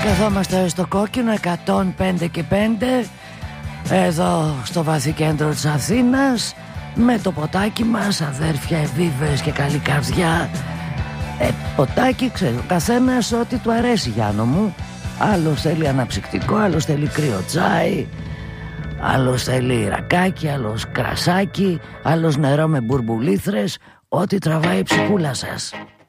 Καθόμαστε στο κόκκινο 105 και 5 εδώ στο βαθύ κέντρο της Αθήνας με το ποτάκι μας, αδέρφια, ευήβες και καλή καρδιά. Ποτάκι, ξέρω, καθένας ό,τι του αρέσει, Γιάννο μου. Άλλος θέλει αναψυκτικό, άλλος θέλει κρύο τσάι, άλλος θέλει ρακάκι, άλλος κρασάκι, άλλος νερό με μπουρμπουλήθρες. Ό,τι τραβάει η ψυχούλα σας.